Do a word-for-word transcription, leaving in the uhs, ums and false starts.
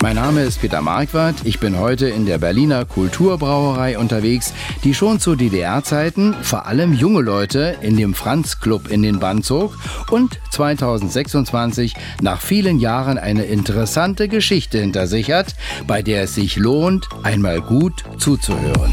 Mein Name ist Peter Marquardt. Ich bin heute in der Berliner Kulturbrauerei unterwegs, die schon zu D D R-Zeiten vor allem junge Leute in dem Franz-Club in den Bann zog und zweitausendsechsundzwanzig nach vielen Jahren eine interessante Geschichte hinter sich hat, bei der es sich lohnt, einmal gut zuzuhören.